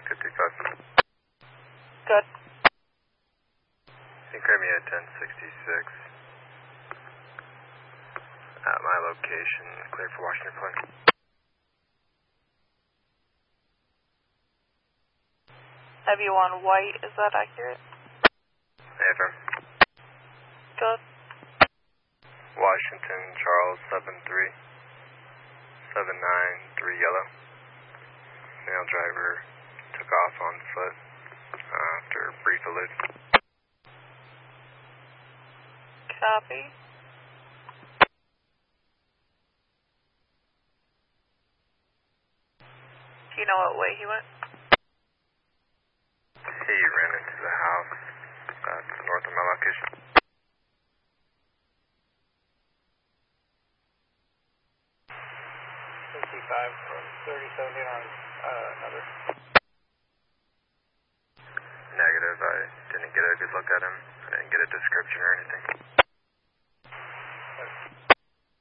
55. Good. Synchromia 1066. At my location, clear for Washington Point. Have you on white, is that accurate? Affirm. Good. Washington, Charles 73793 yellow. Male driver took off on foot after a brief alert. Copy. Do you know what way he went? He ran into the house north of my location. From 3070 on another. Negative. I didn't get a good look at him. I didn't get a description or anything.